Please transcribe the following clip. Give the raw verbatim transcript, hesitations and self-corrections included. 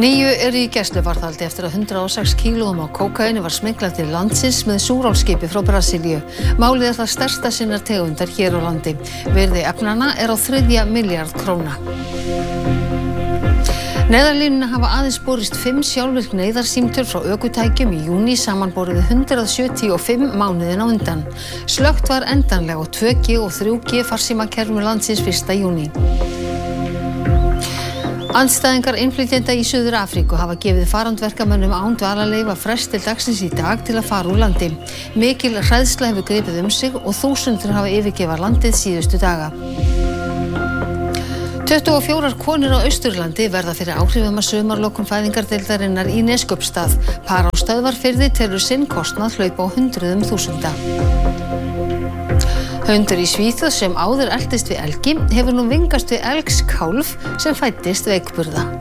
Níu eru í gæsluvarðhaldi eftir að hundrað og sex kílóum af kókaíni var smyglað til landsins með súrálskipi frá Brasilíu. Málið er það stærsta sinnar tegundar hér á landi. Virði efnanna er á þriðja milljarð króna. Neyðarlínuna hafa aðeins borist fimm sjálfvirk neyðarsímtöl frá ökutækjum í júní samanborið við hundrað sjötíu og fimm mánuðin á undan. Slökkt var endanlega á tvö G og þrjú G farsímakerfum landsins fyrsta júní. Andstæðingar innflytjenda í Suður-Afríku hafa gefið farandverkamönnum án dvalarleyfa frest til dagsins í dag til að fara úr landi. Mikil hræðsla hefur gripið um sig og þúsundir hafa yfirgefið landið síðustu daga. tuttugu og fjórar konur á Austurlandi verða fyrir áhrifum að sumarlokun fæðingardeildarinnar í Neskaupstað. Par á Stöðvarfirði telur sinn kostnað hlaupa á hundruðum þúsunda. Hundur í Svíþjóð sem áður eltist við elgi hefur nú vingast við elgskálf sem fæddist veikburða.